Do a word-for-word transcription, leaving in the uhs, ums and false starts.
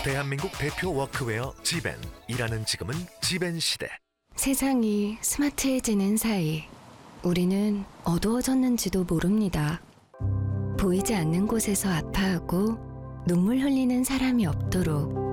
대한민국 대표 워크웨어 지벤. 일하는 지금은 지벤 시대. 세상이 스마트해지는 사이 우리는 어두워졌는지도 모릅니다. 보이지 않는 곳에서 아파하고 눈물 흘리는 사람이 없도록